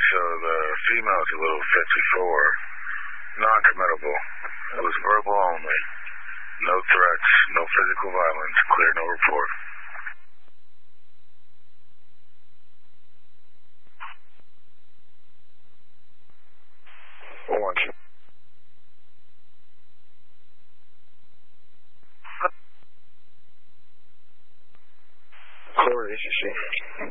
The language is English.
so the female's a little 54, non-committable. It was verbal only. No threats, no physical violence, clear, no report. Orange. Corey, this is she.